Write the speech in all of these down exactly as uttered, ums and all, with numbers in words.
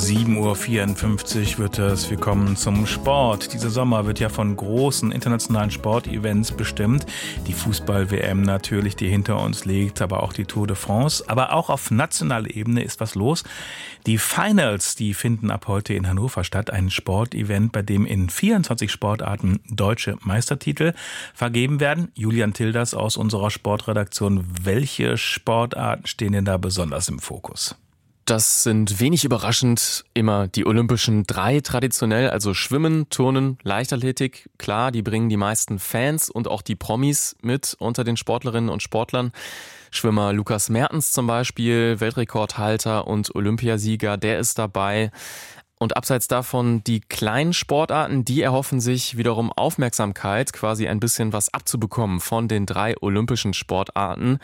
sieben Uhr vierundfünfzig wird es. Wir kommen zum Sport. Dieser Sommer wird ja von großen internationalen Sportevents bestimmt. Die Fußball-W M natürlich, die hinter uns liegt, aber auch die Tour de France. Aber auch auf nationaler Ebene ist was los. Die Finals, die finden ab heute in Hannover statt. Ein Sportevent, bei dem in vierundzwanzig Sportarten deutsche Meistertitel vergeben werden. Julian Tilders aus unserer Sportredaktion. Welche Sportarten stehen denn da besonders im Fokus? Das sind wenig überraschend immer die Olympischen Drei traditionell, also Schwimmen, Turnen, Leichtathletik. Klar, die bringen die meisten Fans und auch die Promis mit unter den Sportlerinnen und Sportlern. Schwimmer Lukas Mertens zum Beispiel, Weltrekordhalter und Olympiasieger, der ist dabei. Und abseits davon die kleinen Sportarten, die erhoffen sich wiederum Aufmerksamkeit, quasi ein bisschen was abzubekommen von den drei olympischen Sportarten.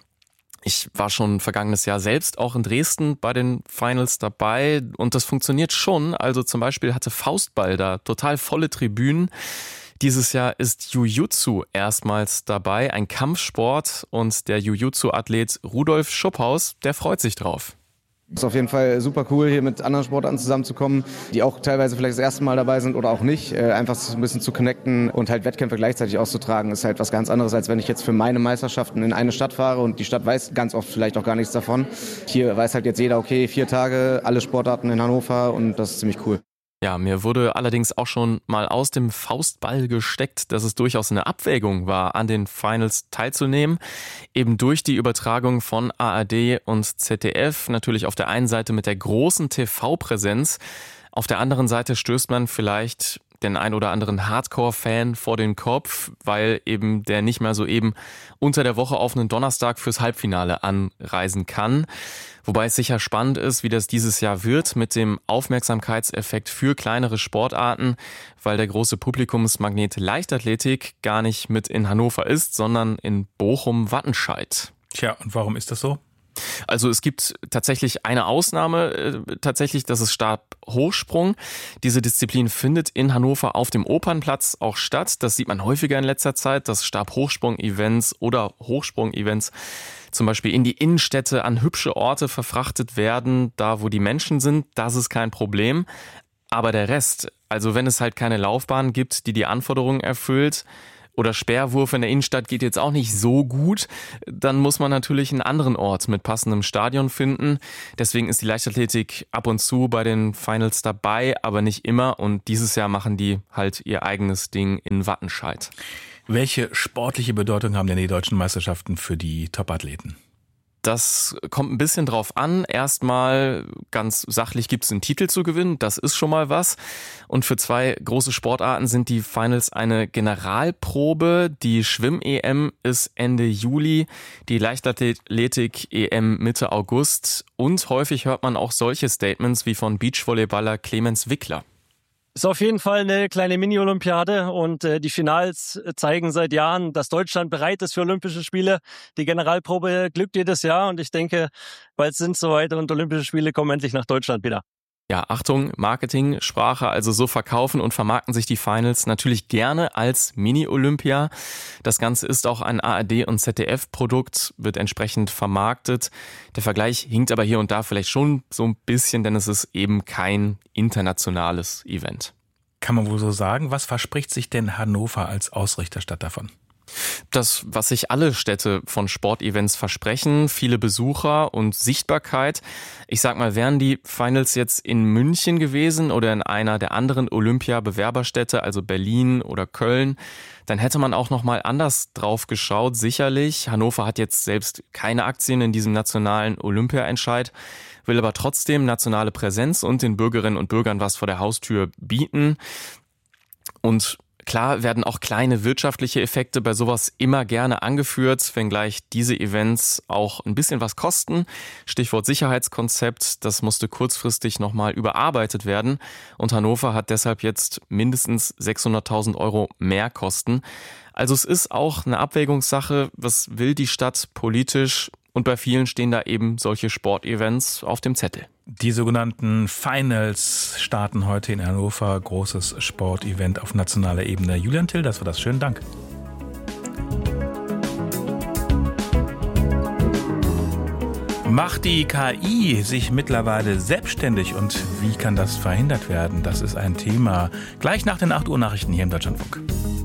Ich war schon vergangenes Jahr selbst auch in Dresden bei den Finals dabei und das funktioniert schon. Also zum Beispiel hatte Faustball da total volle Tribünen. Dieses Jahr ist Jiu-Jitsu erstmals dabei, ein Kampfsport, und der Jiu-Jitsu-Athlet Rudolf Schuphaus, der freut sich drauf. Es ist auf jeden Fall super cool, hier mit anderen Sportarten zusammenzukommen, die auch teilweise vielleicht das erste Mal dabei sind oder auch nicht. Einfach so ein bisschen zu connecten und halt Wettkämpfe gleichzeitig auszutragen, ist halt was ganz anderes, als wenn ich jetzt für meine Meisterschaften in eine Stadt fahre und die Stadt weiß ganz oft vielleicht auch gar nichts davon. Hier weiß halt jetzt jeder, okay, vier Tage, alle Sportarten in Hannover, und das ist ziemlich cool. Ja, mir wurde allerdings auch schon mal aus dem Faustball gesteckt, dass es durchaus eine Abwägung war, an den Finals teilzunehmen. Eben durch die Übertragung von A R D und Z D F, natürlich auf der einen Seite mit der großen T V-Präsenz, auf der anderen Seite stößt man vielleicht den ein oder anderen Hardcore-Fan vor den Kopf, weil eben der nicht mehr so eben unter der Woche auf einen Donnerstag fürs Halbfinale anreisen kann. Wobei es sicher spannend ist, wie das dieses Jahr wird mit dem Aufmerksamkeitseffekt für kleinere Sportarten, weil der große Publikumsmagnet Leichtathletik gar nicht mit in Hannover ist, sondern in Bochum-Wattenscheid. Tja, und warum ist das so? Also es gibt tatsächlich eine Ausnahme, äh, tatsächlich, das ist Stabhochsprung. Diese Disziplin findet in Hannover auf dem Opernplatz auch statt. Das sieht man häufiger in letzter Zeit, dass Stabhochsprung-Events oder Hochsprung-Events zum Beispiel in die Innenstädte an hübsche Orte verfrachtet werden, da wo die Menschen sind. Das ist kein Problem. Aber der Rest, also wenn es halt keine Laufbahn gibt, die die Anforderungen erfüllt, oder Speerwurf in der Innenstadt geht jetzt auch nicht so gut, dann muss man natürlich einen anderen Ort mit passendem Stadion finden. Deswegen ist die Leichtathletik ab und zu bei den Finals dabei, aber nicht immer. Und dieses Jahr machen die halt ihr eigenes Ding in Wattenscheid. Welche sportliche Bedeutung haben denn die deutschen Meisterschaften für die Topathleten? Das kommt ein bisschen drauf an. Erstmal ganz sachlich gibt es einen Titel zu gewinnen, das ist schon mal was. Und für zwei große Sportarten sind die Finals eine Generalprobe. Die Schwimm-E M ist Ende Juli, die Leichtathletik-E M Mitte August. Und häufig hört man auch solche Statements wie von Beachvolleyballer Clemens Wickler. Ist auf jeden Fall eine kleine Mini-Olympiade und äh, die Finals zeigen seit Jahren, dass Deutschland bereit ist für Olympische Spiele. Die Generalprobe glückt jedes Jahr und ich denke, bald sind es soweit und Olympische Spiele kommen endlich nach Deutschland wieder. Ja, Achtung, Marketing-Sprache, also so verkaufen und vermarkten sich die Finals natürlich gerne als Mini-Olympia. Das Ganze ist auch ein A R D- und Z D F-Produkt, wird entsprechend vermarktet. Der Vergleich hinkt aber hier und da vielleicht schon so ein bisschen, denn es ist eben kein internationales Event. Kann man wohl so sagen, was verspricht sich denn Hannover als Ausrichterstadt davon? Das, was sich alle Städte von Sportevents versprechen, viele Besucher und Sichtbarkeit. Ich sag mal, wären die Finals jetzt in München gewesen oder in einer der anderen Olympia-Bewerberstädte, also Berlin oder Köln, dann hätte man auch noch mal anders drauf geschaut, sicherlich. Hannover hat jetzt selbst keine Aktien in diesem nationalen Olympia-Entscheid, will aber trotzdem nationale Präsenz und den Bürgerinnen und Bürgern was vor der Haustür bieten. Und klar werden auch kleine wirtschaftliche Effekte bei sowas immer gerne angeführt, wenngleich diese Events auch ein bisschen was kosten. Stichwort Sicherheitskonzept, das musste kurzfristig nochmal überarbeitet werden und Hannover hat deshalb jetzt mindestens sechshunderttausend Euro mehr Kosten. Also es ist auch eine Abwägungssache, was will die Stadt politisch, und bei vielen stehen da eben solche Sportevents auf dem Zettel. Die sogenannten Finals starten heute in Hannover. Großes Sportevent auf nationaler Ebene. Julian Tilders war das. Schönen Dank. Macht die K I sich mittlerweile selbstständig und wie kann das verhindert werden? Das ist ein Thema gleich nach den acht Uhr Nachrichten hier im Deutschlandfunk.